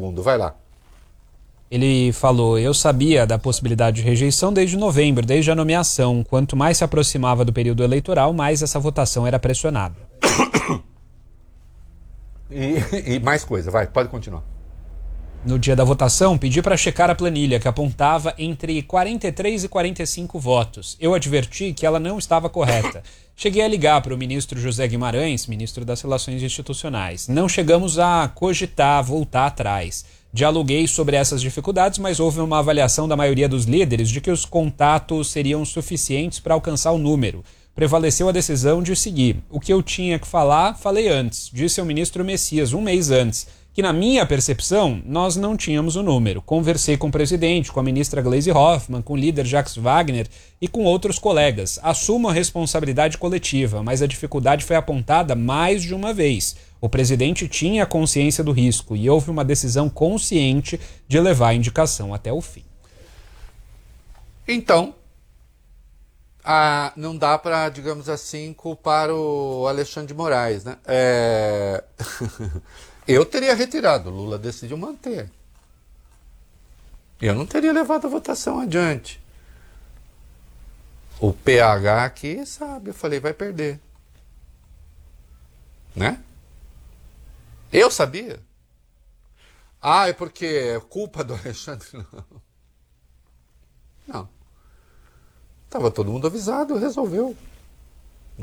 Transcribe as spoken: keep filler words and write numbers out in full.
segundo, vai lá. Ele falou, eu sabia da possibilidade de rejeição desde novembro, desde a nomeação. Quanto mais se aproximava do período eleitoral, mais essa votação era pressionada. E, e mais coisa, vai, pode continuar. No dia da votação, pedi para checar a planilha, que apontava entre quarenta e três e quarenta e cinco votos. Eu adverti que ela não estava correta. Cheguei a ligar para o ministro José Guimarães, ministro das Relações Institucionais. Não chegamos a cogitar voltar atrás. Dialoguei sobre essas dificuldades, mas houve uma avaliação da maioria dos líderes de que os contatos seriam suficientes para alcançar o número. Prevaleceu a decisão de seguir. O que eu tinha que falar, falei antes, disse ao ministro Messias um mês antes, que na minha percepção, nós não tínhamos o número. Conversei com o presidente, com a ministra Gleisi Hoffmann, com o líder Jacques Wagner e com outros colegas. Assumo a responsabilidade coletiva, mas a dificuldade foi apontada mais de uma vez. O presidente tinha consciência do risco e houve uma decisão consciente de levar a indicação até o fim. Então, ah, não dá para, digamos assim, culpar o Alexandre de Moraes, né? É... Eu teria retirado, Lula decidiu manter. Eu não teria levado a votação adiante. O P H aqui sabe, eu falei, vai perder. Né? Eu sabia. Ah, é porque é culpa do Alexandre? Não. Não. Estava todo mundo avisado, resolveu.